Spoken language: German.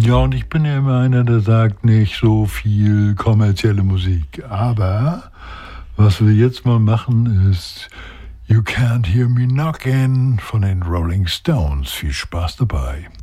Ja, und ich bin ja immer einer, der sagt nicht so viel kommerzielle Musik. Aber was wir jetzt mal machen ist You Can't Hear Me Knockin' von den Rolling Stones. Viel Spaß dabei.